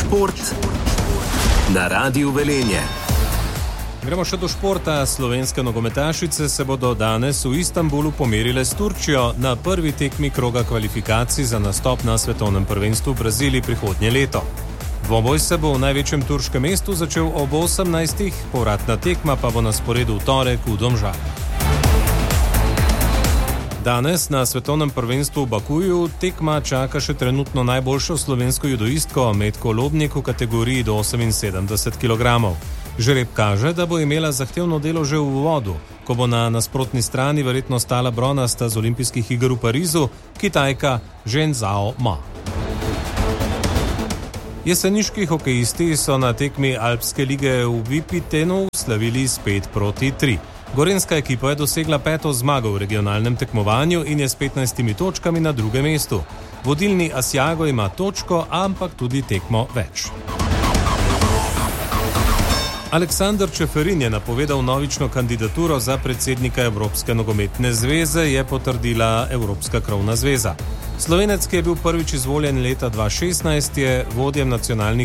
Šport na Radiu Velenje. Gremo še do športa. Slovenske nogometašice se bodo danes v Istanbulu pomerile s Turčijo na prvi tekmi kroga kvalifikacij za nastop na svetovnem prvenstvu v Braziliji prihodnje leto. Dvoboj se bo v največjem turškem mestu začel ob 18. Povratna tekma pa bo na sporedu v torek v Domžalah. Danes na svetovnem prvenstvu v Bakuju tekma čaka še trenutno najboljšo slovensko judoistko Metko Lobnik v kategoriji do 78 kg. Žreb kaže, da bo imela zahtevno delo že v uvodu, ko bo na nasprotni strani verjetno stala bronasta z olimpijskih iger v Parizu, Kitajka Zheng Zhao Ma. Jeseniški hokejisti so na tekmi Alpske lige v Vipitenu slavili s 5-3. Gorenjska ekipa je dosegla 5. zmago v regionalnem tekmovanju in je s 15 točkami na drugem mestu. Vodilni Asiago ima točko, ampak tudi tekmo več. Aleksander Čeferin je napovedal novično kandidaturo za predsednika Evropske nogometne zveze, je potrdila Evropska krovna zveza. Slovenec, ki je bil prvič izvoljen leta 2016, je vodjem nacionalnih